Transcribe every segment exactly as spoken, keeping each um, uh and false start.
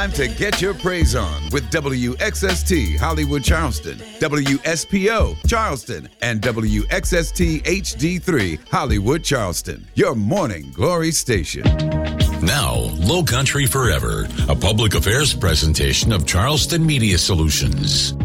time to get your praise on with W X S T Hollywood Charleston, W S P O Charleston, and W X S T H D three Hollywood Charleston, your morning glory station. Now, Low Country Forever, a public affairs presentation of Charleston Media Solutions.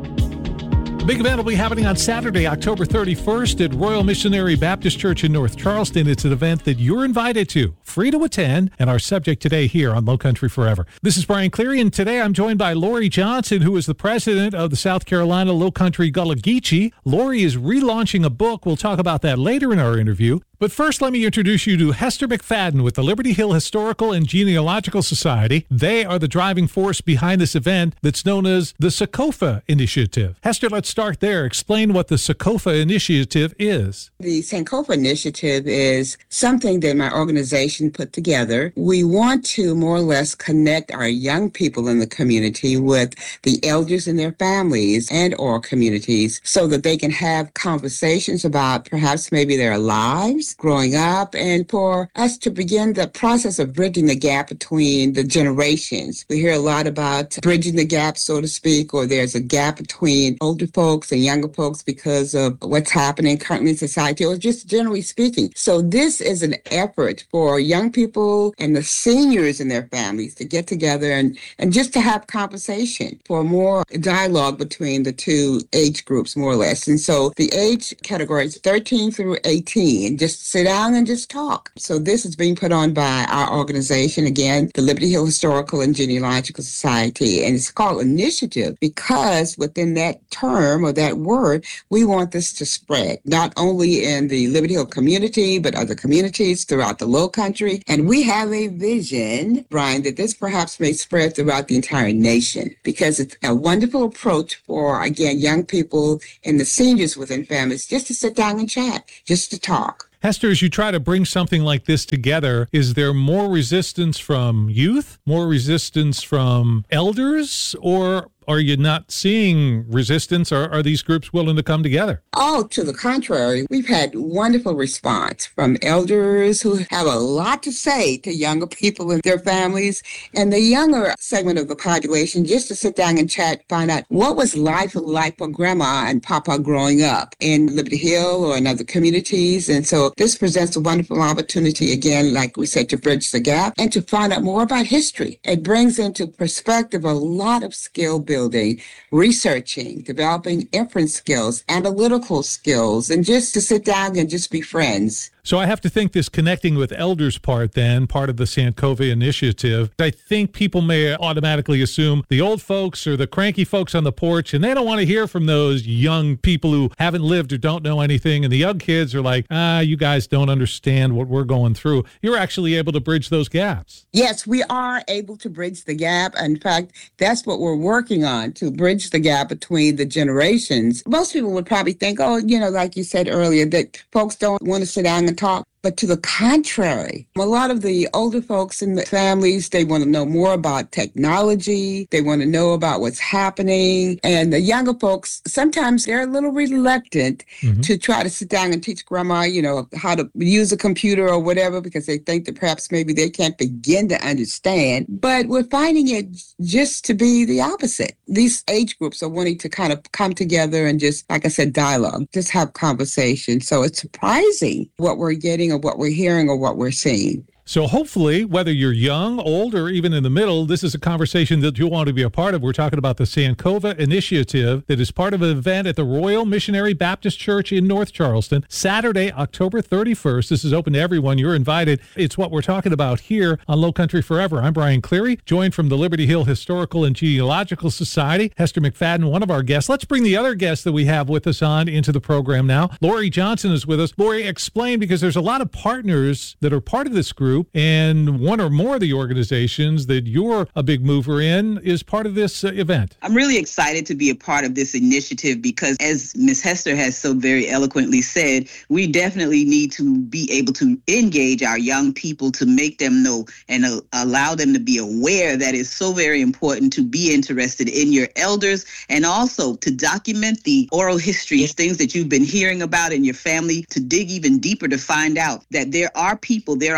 The big event will be happening on Saturday, October thirty-first at Royal Missionary Baptist Church in North Charleston. It's an event that you're invited to, free to attend, and our subject today here on Low Country Forever. This is Brian Cleary, and today I'm joined by Lori Johnson, who is the president of the South Carolina Low Country Gullah Geechee. Lori is relaunching a book. We'll talk about that later in our interview. But first, let me introduce you to Hester McFadden with the Liberty Hill Historical and Genealogical Society. They are the driving force behind this event that's known as the Sankofa Initiative. Hester, let's start there. Explain what the Sankofa Initiative is. The Sankofa Initiative is something that my organization put together. We want to more or less connect our young people in the community with the elders and their families and or communities so that they can have conversations about perhaps maybe their lives growing up, and for us to begin the process of bridging the gap between the generations. We hear a lot about bridging the gap, so to speak, or there's a gap between older folks and younger folks because of what's happening currently in society, or just generally speaking. So this is an effort for young people and the seniors and their families to get together and, and just to have conversation for more dialogue between the two age groups, more or less. And so the age category is thirteen through eighteen, just sit down and just talk. So this is being put on by our organization, again, the Liberty Hill Historical and Genealogical Society, and it's called Initiative because within that term or that word, we want this to spread, not only in the Liberty Hill community, but other communities throughout the Low Country. And we have a vision, Brian, that this perhaps may spread throughout the entire nation because it's a wonderful approach for, again, young people and the seniors within families just to sit down and chat, just to talk. Hester, as you try to bring something like this together, is there more resistance from youth, more resistance from elders, or are you not seeing resistance? Or are these groups willing to come together? Oh, to the contrary. We've had wonderful response from elders who have a lot to say to younger people and their families, and the younger segment of the population just to sit down and chat, find out what was life like for Grandma and Papa growing up in Liberty Hill or in other communities. And so this presents a wonderful opportunity, again, like we said, to bridge the gap and to find out more about history. It brings into perspective a lot of skill building. Building, researching, developing inference skills, analytical skills, and just to sit down and just be friends. So I have to think this connecting with elders part then, part of the Sankofa Initiative, I think people may automatically assume the old folks or the cranky folks on the porch, and they don't want to hear from those young people who haven't lived or don't know anything, and the young kids are like, ah, you guys don't understand what we're going through. You're actually able to bridge those gaps. Yes, we are able to bridge the gap. In fact, that's what we're working on, to bridge the gap between the generations. Most people would probably think, oh, you know, like you said earlier, that folks don't want to sit down and talk. But to the contrary, a lot of the older folks in the families, they want to know more about technology. They want to know about what's happening. And the younger folks, sometimes they're a little reluctant mm-hmm. to try to sit down and teach Grandma, you know, how to use a computer or whatever, because they think that perhaps maybe they can't begin to understand. But we're finding it just to be the opposite. These age groups are wanting to kind of come together and just, like I said, dialogue, just have conversation. So it's surprising what we're getting or what we're hearing or what we're seeing. So hopefully, whether you're young, old, or even in the middle, this is a conversation that you'll want to be a part of. We're talking about the Sankofa Initiative that is part of an event at the Royal Missionary Baptist Church in North Charleston, Saturday, October thirty-first. This is open to everyone. You're invited. It's what we're talking about here on Low Country Forever. I'm Brian Cleary, joined from the Liberty Hill Historical and Genealogical Society. Hester McFadden, one of our guests. Let's bring the other guests that we have with us on into the program now. Lori Johnson is with us. Lori, explain, because there's a lot of partners that are part of this group, and one or more of the organizations that you're a big mover in is part of this uh, event. I'm really excited to be a part of this initiative because, as Miz Hester has so very eloquently said, we definitely need to be able to engage our young people to make them know and uh, allow them to be aware that it's so very important to be interested in your elders, and also to document the oral histories, things that you've been hearing about in your family, to dig even deeper to find out that there are people, there are ancestors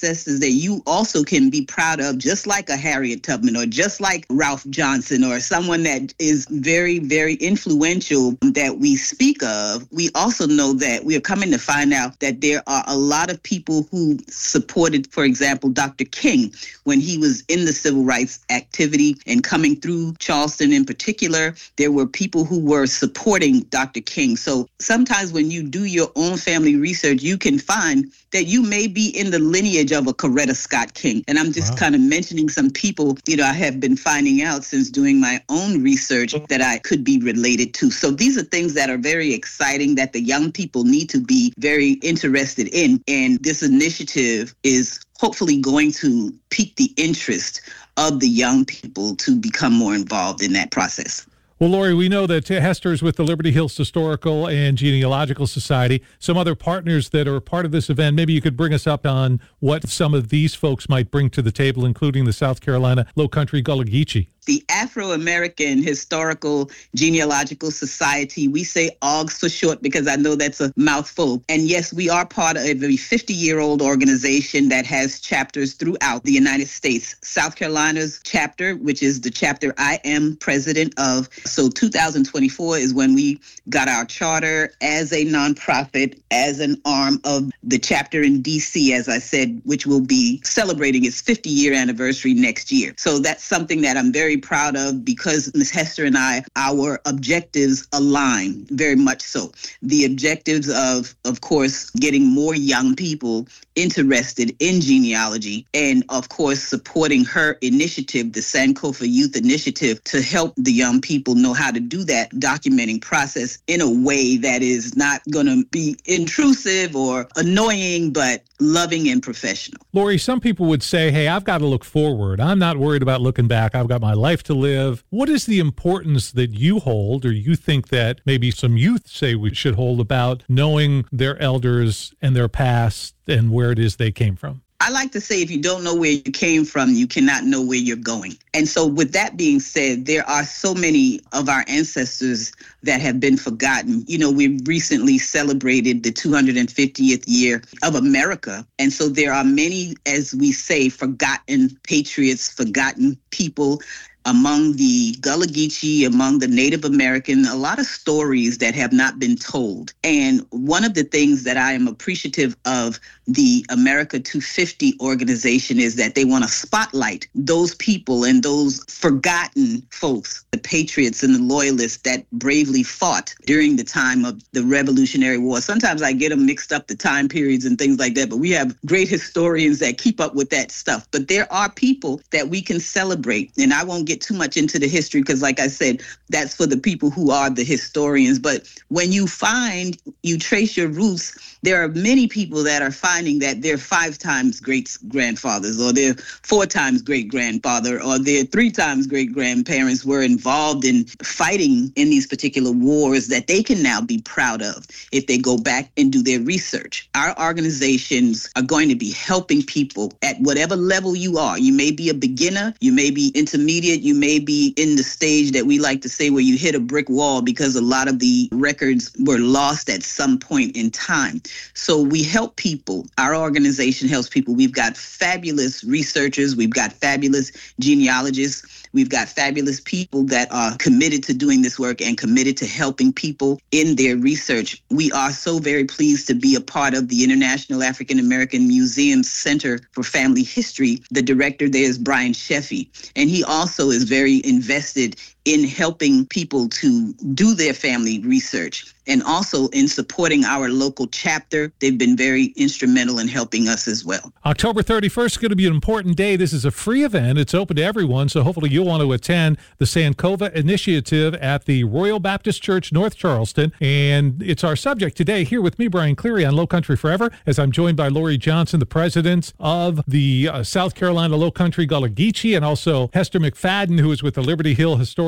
ancestors that you also can be proud of, just like a Harriet Tubman or just like Ralph Johnson or someone that is very, very influential that we speak of. We also know that we are coming to find out that there are a lot of people who supported, for example, Doctor King when he was in the civil rights activity and coming through Charleston in particular. There were people who were supporting Doctor King. So sometimes when you do your own family research, you can find that you may be in the lineage of a Coretta Scott King. And I'm just wow. kind of mentioning some people, you know, I have been finding out since doing my own research that I could be related to. So these are things that are very exciting that the young people need to be very interested in. And this initiative is hopefully going to pique the interest of the young people to become more involved in that process. Well, Lori, we know that Hester's with the Liberty Hills Historical and Genealogical Society, some other partners that are part of this event. Maybe you could bring us up on what some of these folks might bring to the table, including the South Carolina Low Country Gullah Geechee. The Afro-American Historical Genealogical Society, we say A U G S for short because I know that's a mouthful. And yes, we are part of a fifty-year-old organization that has chapters throughout the United States. South Carolina's chapter, which is the chapter I am president of. So two thousand twenty-four is when we got our charter as a nonprofit, as an arm of the chapter in D C, as I said, which will be celebrating its fifty-year anniversary next year. So that's something that I'm very proud of because Miz Hester and I, our objectives align very much so. The objectives of, of course, getting more young people interested in genealogy and, of course, supporting her initiative, the Sankofa Youth Initiative, to help the young people know how to do that documenting process in a way that is not going to be intrusive or annoying, but loving and professional. Lori, some people would say, hey, I've got to look forward. I'm not worried about looking back. I've got my life to live. What is the importance that you hold, or you think that maybe some youth say we should hold, about knowing their elders and their past and where it is they came from? I like to say if you don't know where you came from, you cannot know where you're going. And so with that being said, there are so many of our ancestors that have been forgotten. You know, we recently celebrated the two hundred fiftieth year of America. And so there are many, as we say, forgotten patriots, forgotten people among the Gullah Geechee, among the Native American, a lot of stories that have not been told. And one of the things that I am appreciative of the America two fifty organization is that they want to spotlight those people and those forgotten folks, the patriots and the loyalists that bravely fought during the time of the Revolutionary War. Sometimes I get them mixed up, the time periods and things like that, but we have great historians that keep up with that stuff. But there are people that we can celebrate, and I won't get too much into the history because, like I said, that's for the people who are the historians. But when you find, you trace your roots, there are many people that are finding that they're five times great-grandfathers, or they're four times great-grandfather, or they're three times great-grandparents were involved in fighting in these particular wars that they can now be proud of if they go back and do their research. Our organizations are going to be helping people at whatever level you are. You may be a beginner, you may be intermediate, you may be in the stage that we like to say where you hit a brick wall because a lot of the records were lost at some point in time. So we help people. Our organization helps people. We've got fabulous researchers. We've got fabulous genealogists. We've got fabulous people that are committed to doing this work and committed to helping people in their research. We are so very pleased to be a part of the International African American Museum Center for Family History. The director there is Brian Sheffy, and he also is very invested in helping people to do their family research and also in supporting our local chapter. They've been very instrumental in helping us as well. October thirty-first is going to be an important day. This is a free event. It's open to everyone, so hopefully you'll want to attend the Sankofa Initiative at the Royal Baptist Church, North Charleston. And it's our subject today here with me, Brian Cleary, on Low Country Forever, as I'm joined by Lori Johnson, the president of the uh, South Carolina Low Country Gullah Geechee, and also Hester McFadden, who is with the Liberty Hill Historical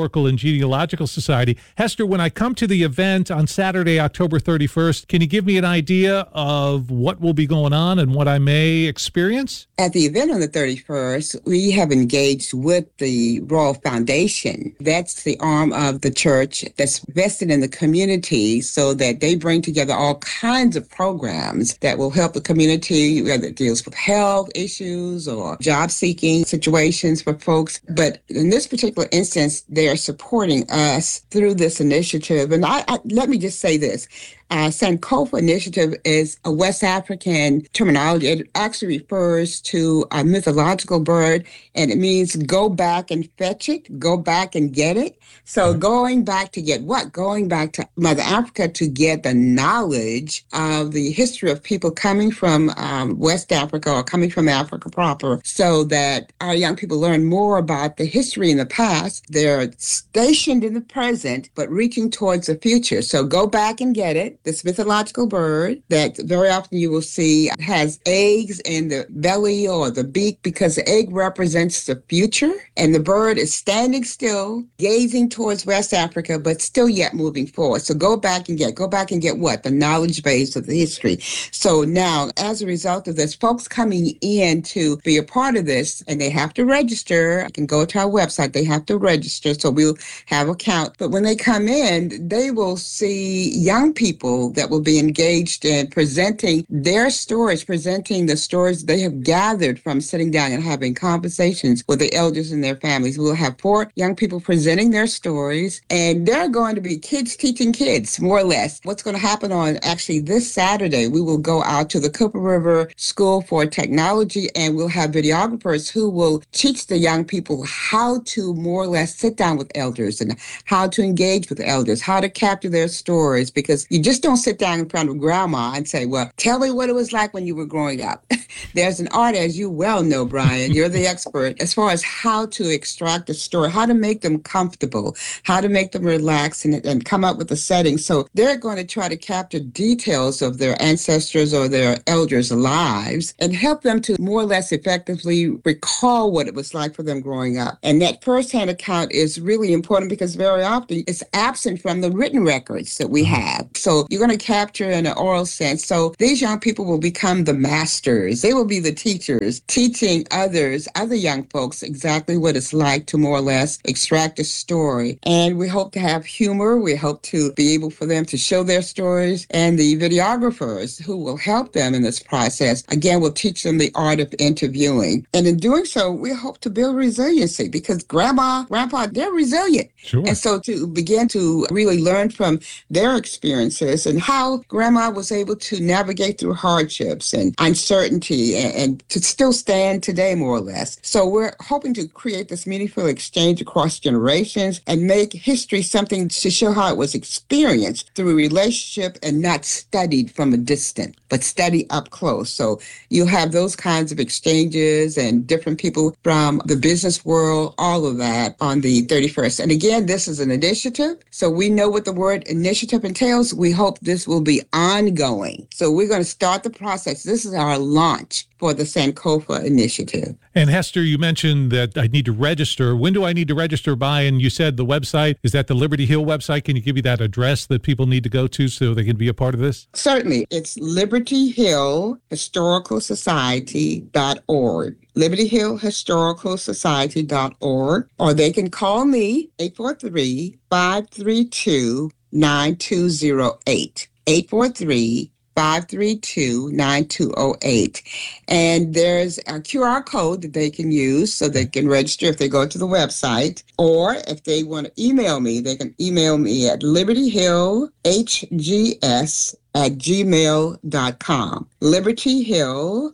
Historical and Genealogical Society. Hester, when I come to the event on Saturday, October thirty-first, can you give me an idea of what will be going on and what I may experience? At the event on the thirty-first, we have engaged with the Royal Foundation. That's the arm of the church that's vested in the community so that they bring together all kinds of programs that will help the community, whether it deals with health issues or job-seeking situations for folks. But in this particular instance, they are supporting us through this initiative. And I, I let me just say this. Uh, Sankofa Initiative is a West African terminology. It actually refers to a mythological bird, and it means go back and fetch it, go back and get it. So going back to get what? Going back to Mother Africa to get the knowledge of the history of people coming from um, West Africa or coming from Africa proper, so that our young people learn more about the history in the past. They're stationed in the present, but reaching towards the future. So go back and get it. This mythological bird that very often you will see has eggs in the belly or the beak because the egg represents the future, and the bird is standing still, gazing towards West Africa, but still yet moving forward. So go back and get, go back and get what? The knowledge base of the history. So now, as a result of this, folks coming in to be a part of this, and they have to register. You can go to our website. They have to register, so we'll have a count. But when they come in, they will see young people that will be engaged in presenting their stories, presenting the stories they have gathered from sitting down and having conversations with the elders and their families. We'll have four young people presenting their stories, and they're going to be kids teaching kids, more or less. What's going to happen on actually this Saturday, we will go out to the Cooper River School for Technology, and we'll have videographers who will teach the young people how to more or less sit down with elders and how to engage with elders, how to capture their stories, because you just don't sit down in front of grandma and say, well, tell me what it was like when you were growing up. There's an art, as you well know, Brian, you're the expert, as far as how to extract a story, how to make them comfortable, how to make them relax and, and come up with a setting. So they're going to try to capture details of their ancestors or their elders' lives and help them to more or less effectively recall what it was like for them growing up. And that firsthand account is really important because very often it's absent from the written records that we have. So you're going to capture in an oral sense. So these young people will become the masters. They will be the teachers, teaching others, other young folks, exactly what it's like to more or less extract a story. And we hope to have humor. We hope to be able for them to show their stories. And the videographers who will help them in this process, again, will teach them the art of interviewing. And in doing so, we hope to build resiliency because grandma, grandpa, they're resilient. Sure. And so to begin to really learn from their experiences and how grandma was able to navigate through hardships and uncertainty and, and to still stand today, more or less. So we're hoping to create this meaningful exchange across generations and make history something to show how it was experienced through a relationship and not studied from a distance, but studied up close. So you'll have those kinds of exchanges and different people from the business world, all of that on the thirty-first. And again, this is an initiative. So we know what the word initiative entails. We hope this will be ongoing. So we're going to start the process. This is our launch for the Sankofa Initiative. And Hester, you mentioned that I need to register. When do I need to register by? And you said the website, is that the Liberty Hill website? Can you give me that address that people need to go to so they can be a part of this? Certainly. It's Liberty Hill Historical Society dot org. Liberty Hill Historical Society dot org, or they can call me, eight four three, five three two, nine two zero eight. eight four three, five three two, nine two zero eight. And there's a Q R code that they can use so they can register if they go to the website. Or if they want to email me, they can email me at liberty hill h g s at gmail dot com. Liberty Hill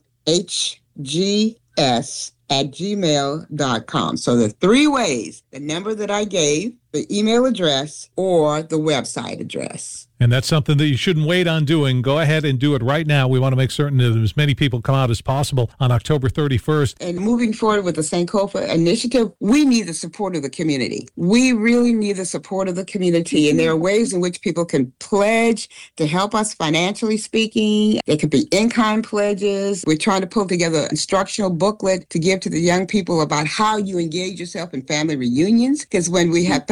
H G S at gmail dot com. So the three ways, the number that I gave, the email address, or the website address. And that's something that you shouldn't wait on doing. Go ahead and do it right now. We want to make certain that as many people come out as possible on October thirty-first. And moving forward with the Sankofa Initiative, we need the support of the community. We really need the support of the community. And there are ways in which people can pledge to help us financially speaking. There could be in-kind pledges. We're trying to pull together an instructional booklet to give to the young people about how you engage yourself in family reunions. Because when we have family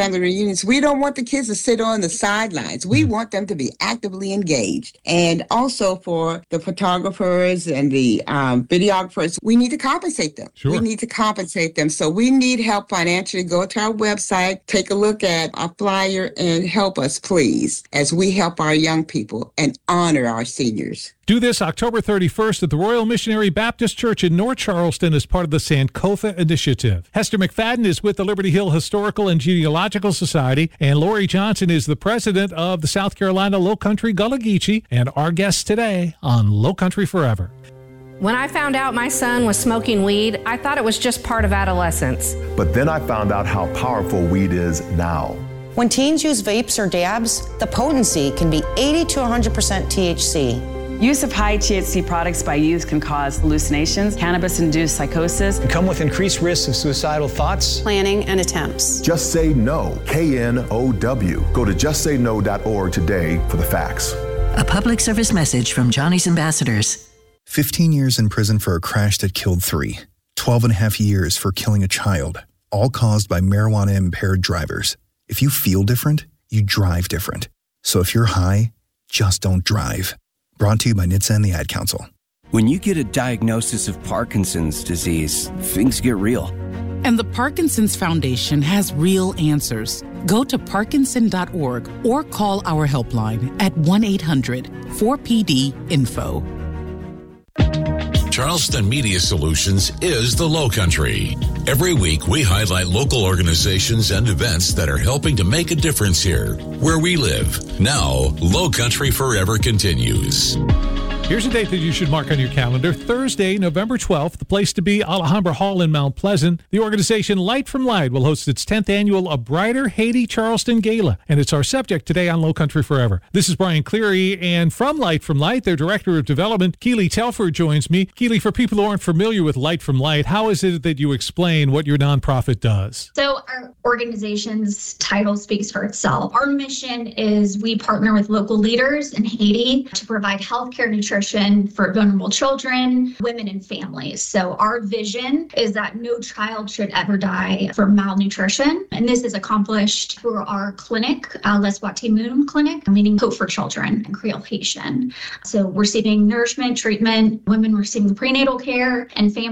family reunions, we don't want the kids to sit on the sidelines. We mm. want them to be actively engaged. And also for the photographers and the um, videographers, we need to compensate them. Sure. We need to compensate them. So we need help financially. Go to our website, take a look at our flyer, and help us, please, as we help our young people and honor our seniors. Do this October thirty-first at the Royal Missionary Baptist Church in North Charleston as part of the Sankofa Initiative. Hester McFadden is with the Liberty Hill Historical and Genealogical Society, and Lori Johnson is the president of the South Carolina Low Country Gullah Geechee, and our guest today on Low Country Forever. When I found out my son was smoking weed, I thought it was just part of adolescence. But then I found out how powerful weed is now. When teens use vapes or dabs, the potency can be eighty to one hundred percent T H C. Use of high T H C products by youth can cause hallucinations, cannabis-induced psychosis, and come with increased risks of suicidal thoughts, planning, and attempts. Just Say No, K N O W. Go to just say no dot org today for the facts. A public service message from Johnny's Ambassadors. fifteen years in prison for a crash that killed three. twelve and a half years for killing a child, all caused by marijuana-impaired drivers. If you feel different, you drive different. So if you're high, just don't drive. Brought to you by N H T S A and the Ad Council. When you get a diagnosis of Parkinson's disease, things get real. And the Parkinson's Foundation has real answers. Go to parkinson dot org or call our helpline at one eight hundred four P D info. Charleston Media Solutions is the Low Country. Every week, we highlight local organizations and events that are helping to make a difference here, where we live. Now, Low Country Forever continues. Here's a date that you should mark on your calendar. Thursday, November twelfth, the place to be, Alhambra Hall in Mount Pleasant. The organization Light from Light will host its tenth annual A Brighter Haiti Charleston Gala, and it's our subject today on Low Country Forever. This is Brian Cleary, and from Light from Light, their Director of Development, Keely Telford, joins me. Keely, for people who aren't familiar with Light from Light, how is it that you explain what your nonprofit does? So our organization's title speaks for itself. Our mission is we partner with local leaders in Haiti to provide healthcare, nutrition, for vulnerable children, women, and families. So our vision is that no child should ever die from malnutrition. And this is accomplished through our clinic, uh, L'Espoir Moon Clinic, meaning Hope for Children in Creole Haitian. So receiving nourishment, treatment, women receiving prenatal care, and families